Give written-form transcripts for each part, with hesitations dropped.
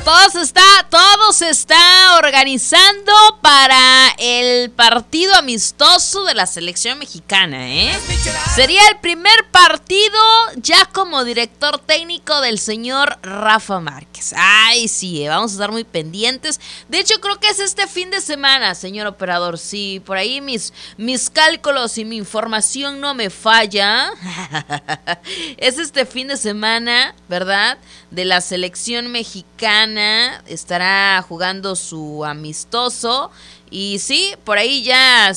todo se está organizando para el partido amistoso de la selección mexicana, ¿eh? Sería el primer partido ya como director técnico del señor Rafa Márquez. Ay, sí, vamos a estar muy pendientes. De hecho, creo que es este fin de semana, señor operador. Sí, por ahí mis cálculos y mi información no me falla. Es este fin de semana, ¿verdad? De la selección mexicana. Estará jugando su amistoso. Y sí, por ahí ya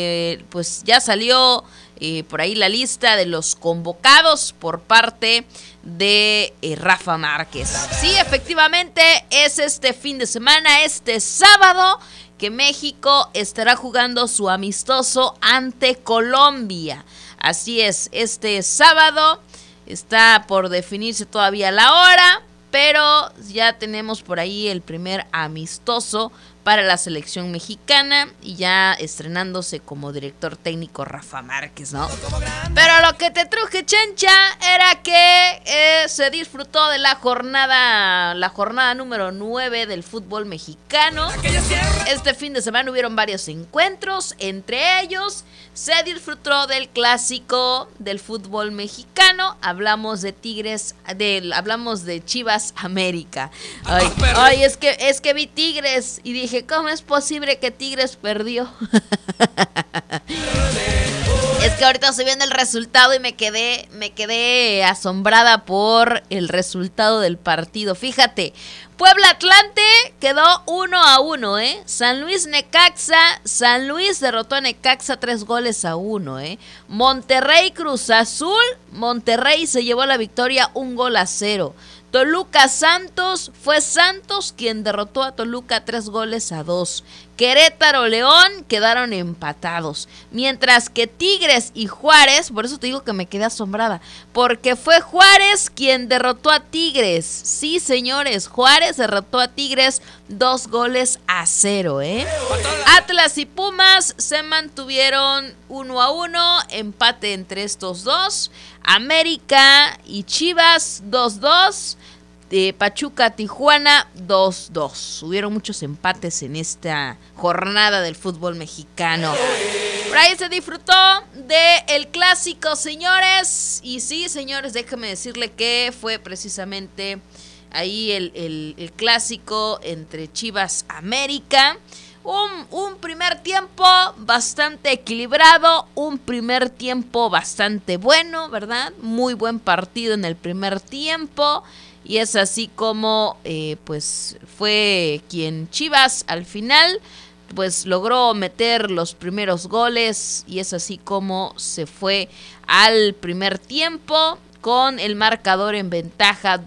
salió por ahí la lista de los convocados por parte de Rafa Márquez. Sí, efectivamente, es este fin de semana, este sábado, que México estará jugando su amistoso ante Colombia. Así es, este sábado está por definirse todavía la hora, pero ya tenemos por ahí el primer amistoso para la selección mexicana y ya estrenándose como director técnico Rafa Márquez, ¿no? Pero lo que te truje, Chencha, era que se disfrutó de la jornada número 9 del fútbol mexicano. Este fin de semana hubieron varios encuentros, entre ellos se disfrutó del clásico del fútbol mexicano. Hablamos de Chivas América. Ay, es que vi Tigres y dije, ¿cómo es posible que Tigres perdió? Es que ahorita estoy viendo el resultado y me quedé asombrada por el resultado del partido. Fíjate, Puebla Atlante quedó 1-1, ¿eh? San Luis derrotó a Necaxa 3-1, ¿eh? Monterrey Cruz Azul, Monterrey se llevó la victoria 1-0. Toluca Santos, fue Santos quien derrotó a Toluca 3-2. Querétaro León quedaron empatados. Mientras que Tigres y Juárez, por eso te digo que me quedé asombrada, porque fue Juárez quien derrotó a Tigres. Sí, señores, Juárez derrotó a Tigres 2-0, ¿eh? Atlas y Pumas se mantuvieron 1-1, empate entre estos dos. América y Chivas 2-2. De Pachuca Tijuana 2-2. Hubieron muchos empates en esta jornada del fútbol mexicano. Por ahí se disfrutó del clásico, señores. Y sí, señores, déjenme decirle que fue precisamente ahí el clásico entre Chivas América. Un primer tiempo bastante equilibrado, un primer tiempo bastante bueno, ¿verdad? Muy buen partido en el primer tiempo. Y es así como pues fue quien Chivas al final pues logró meter los primeros goles. Y es así como se fue al primer tiempo con el marcador en ventaja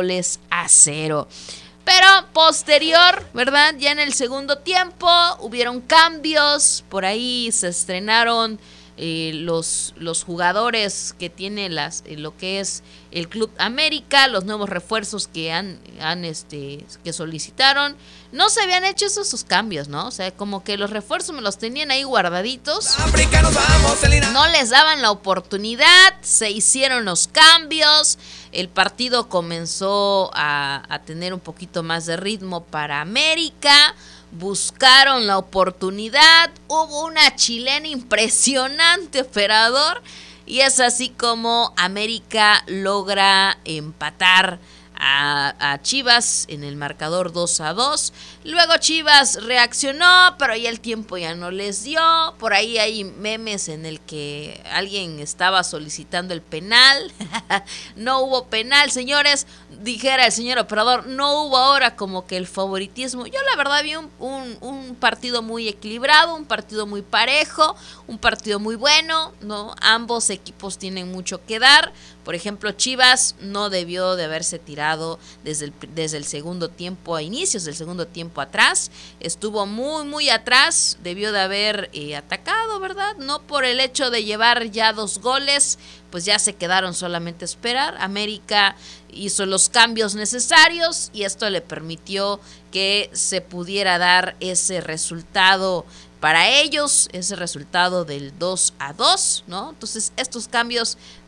2-0. Pero posterior, ¿verdad? Ya en el segundo tiempo hubieron cambios. Por ahí se estrenaron los jugadores que tiene lo que es el Club América, los nuevos refuerzos que que solicitaron. No se habían hecho esos cambios, ¿no? O sea, como que los refuerzos me los tenían ahí guardaditos. No les daban la oportunidad, se hicieron los cambios. El partido comenzó a tener un poquito más de ritmo para América. Buscaron la oportunidad, hubo una chilena impresionante, operador, y es así como América logra empatar a Chivas en el marcador 2-2. Luego Chivas reaccionó, pero ya el tiempo ya no les dio. Por ahí hay memes en el que alguien estaba solicitando el penal. No hubo penal, señores. Dijera el señor operador, no hubo ahora como que el favoritismo. Yo la verdad vi un partido muy equilibrado, un partido muy parejo, un partido muy bueno, ¿no? Ambos equipos tienen mucho que dar. Por ejemplo, Chivas no debió de haberse tirado desde el segundo tiempo, a inicios del segundo tiempo atrás. Estuvo muy, muy atrás, debió de haber atacado, ¿verdad? No por el hecho de llevar ya 2 goles, pues ya se quedaron solamente a esperar. América hizo los cambios necesarios y esto le permitió que se pudiera dar ese resultado para ellos, ese resultado del 2-2, ¿no? Entonces estos cambios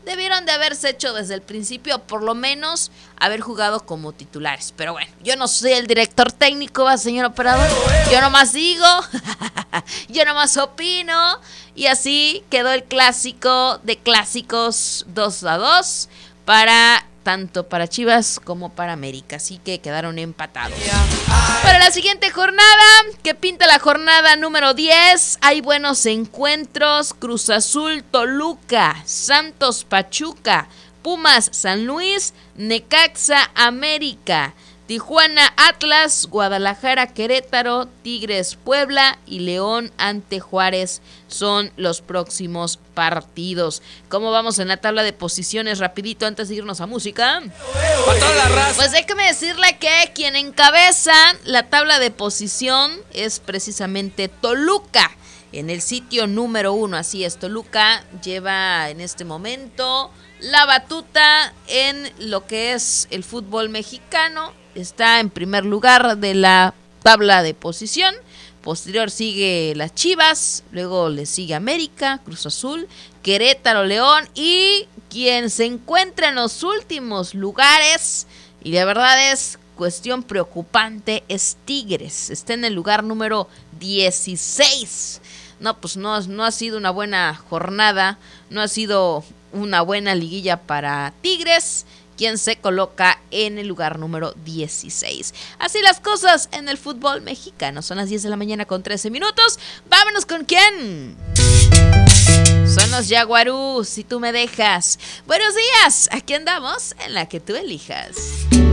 debieron de haberse hecho desde el principio, por lo menos haber jugado como titulares. Pero bueno, yo no soy el director técnico, ¿va, señor operador? Yo nomás digo, yo nomás opino. Y así quedó el clásico de clásicos 2-2 tanto para Chivas como para América, así que quedaron empatados. Para la siguiente jornada, que pinta la jornada número 10, hay buenos encuentros: Cruz Azul, Toluca, Santos, Pachuca, Pumas, San Luis, Necaxa, América, Tijuana, Atlas, Guadalajara, Querétaro, Tigres, Puebla y León ante Juárez son los próximos partidos. ¿Cómo vamos en la tabla de posiciones? Rapidito antes de irnos a música. Pues déjame decirle que quien encabeza la tabla de posición es precisamente Toluca, en el sitio número 1. Así es, Toluca lleva en este momento la batuta en lo que es el fútbol mexicano. Está en primer lugar de la tabla de posición. Posterior sigue las Chivas, luego le sigue América, Cruz Azul, Querétaro, León, y quien se encuentra en los últimos lugares, y la verdad es cuestión preocupante, es Tigres. Está en el lugar número 16. No, pues no ha sido una buena jornada, no ha sido una buena liguilla para Tigres, quien se coloca en el lugar número 16. Así las cosas en el fútbol mexicano. Son las 10 de la mañana con 13 minutos. Vámonos con quién. Son los Jaguarús, si tú me dejas. Buenos días, aquí andamos en la que tú elijas.